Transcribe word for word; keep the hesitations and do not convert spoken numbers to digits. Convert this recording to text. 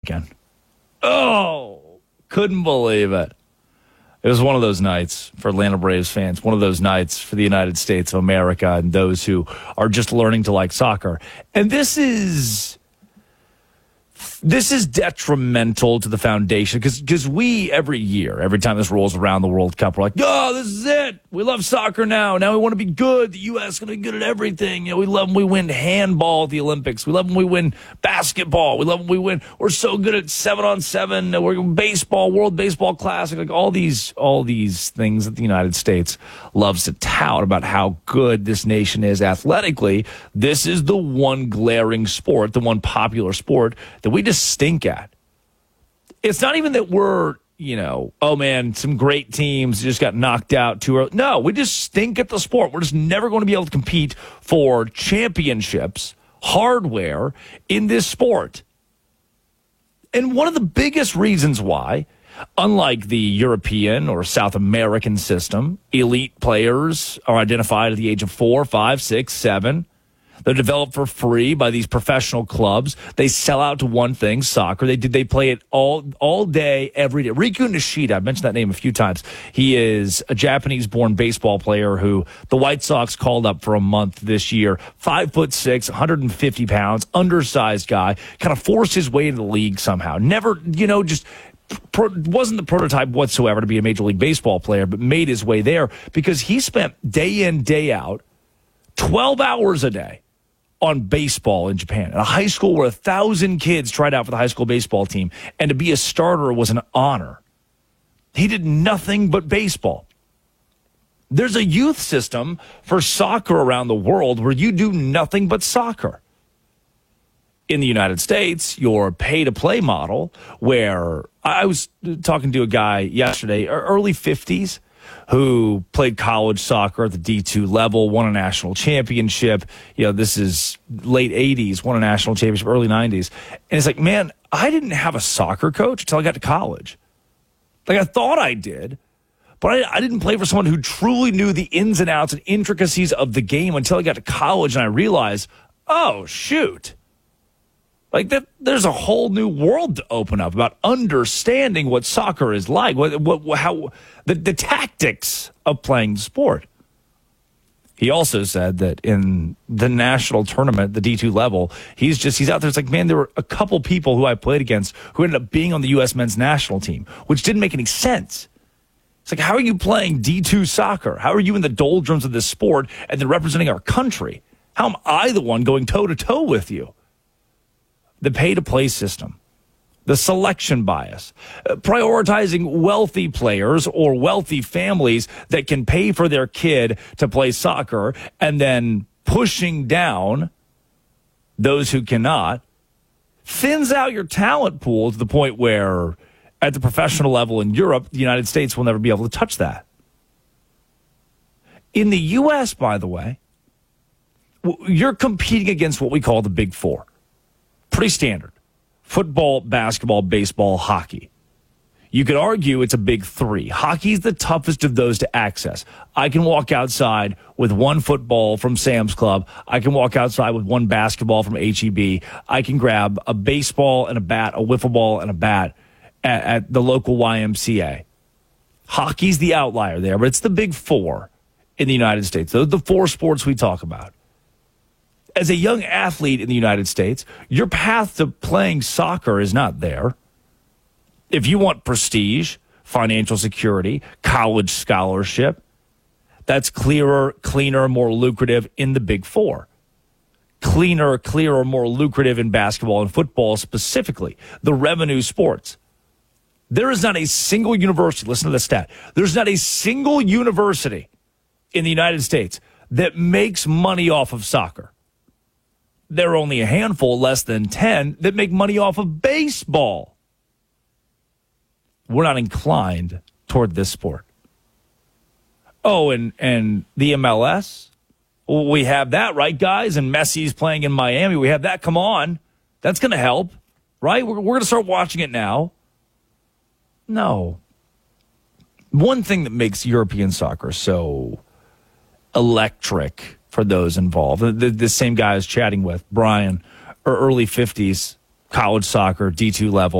weekend. Oh, couldn't believe it. It was one of those nights for Atlanta Braves fans, one of those nights for the United States of America and those who are just learning to like soccer. And this is this is detrimental to the foundation because because we, every year, every time this rolls around the World Cup, we're like, oh, this is it. We love soccer now. Now we want to be good. The U S is going to be good at everything. You know, we love when we win handball at the Olympics. We love when we win basketball. We love when we win. We're so good at seven on seven. We're baseball, World Baseball Classic, like all these, all these things that the United States loves to tout about how good this nation is athletically. This is the one glaring sport, the one popular sport that we just stink at. It's not even that we're, you know, oh man, some great teams just got knocked out too early. No, we just stink at the sport. We're just never going to be able to compete for championships, hardware in this sport. And one of the biggest reasons why, unlike the European or South American system, elite players are identified at the age of four, five, six, seven. They're developed for free by these professional clubs. They sell out to one thing, soccer. They did. They play it all all day, every day. Riku Nishida, I've mentioned that name a few times. He is a Japanese-born baseball player who the White Sox called up for a month this year. Five foot six, one hundred fifty pounds, undersized guy. Kind of forced his way into the league somehow. Never, you know, just pro, wasn't the prototype whatsoever to be a Major League Baseball player, but made his way there because he spent day in, day out, twelve hours a day on baseball in Japan, at a high school where a thousand kids tried out for the high school baseball team, and to be a starter was an honor. He did nothing but baseball. There's a youth system for soccer around the world where you do nothing but soccer. In the United States, your pay-to-play model, where I was talking to a guy yesterday, early fifties, who played college soccer at the D two level, won a national championship. You know, this is late eighties, won a national championship, early nineties. And it's like, man, I didn't have a soccer coach until I got to college. Like, I thought I did, but I, I didn't play for someone who truly knew the ins and outs and intricacies of the game until I got to college and I realized, oh, shoot. Like, that, there's a whole new world to open up about understanding what soccer is like, what, what, how the, the tactics of playing the sport. He also said that in the national tournament, the D two level, he's just, he's out there. It's like, man, there were a couple people who I played against who ended up being on the U S men's national team, which didn't make any sense. It's like, how are you playing D two soccer? How are you in the doldrums of this sport and then representing our country? How am I the one going toe-to-toe with you? The pay-to-play system, the selection bias, uh, prioritizing wealthy players or wealthy families that can pay for their kid to play soccer and then pushing down those who cannot, thins out your talent pool to the point where at the professional level in Europe, the United States will never be able to touch that. In the U S, by the way, you're competing against what we call the Big Four. Pretty standard. Football, basketball, baseball, hockey. You could argue it's a big three. Hockey's the toughest of those to access. I can walk outside with one football from Sam's Club. I can walk outside with one basketball from H E B. I can grab a baseball and a bat, a wiffle ball and a bat at, at the local Y M C A. Hockey's the outlier there, but it's the big four in the United States. Those are the four sports we talk about. As a young athlete in the United States, your path to playing soccer is not there. If you want prestige, financial security, college scholarship, that's clearer, cleaner, more lucrative in the Big Four. Cleaner, clearer, more lucrative in basketball and football specifically, the revenue sports. There is not a single university, listen to the stat, there's not a single university in the United States that makes money off of soccer. There are only a handful, less than ten, that make money off of baseball. We're not inclined toward this sport. Oh, and, and the M L S? Well, we have that, right, guys? And Messi's playing in Miami. We have that. Come on. That's going to help, right? We're, we're going to start watching it now. No. One thing that makes European soccer so electric for those involved. The, the, the same guy I was chatting with, Brian, early fifties, college soccer, D two level.